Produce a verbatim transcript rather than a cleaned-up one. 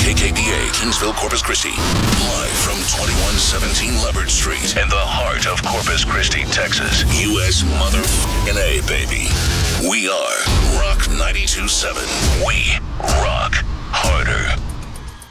K K B A, Kingsville, Corpus Christi. Live from twenty-one seventeen Leopard Street in the heart of Corpus Christi, Texas. U S motherfucking A, baby. We are Rock ninety-two point seven. We rock harder.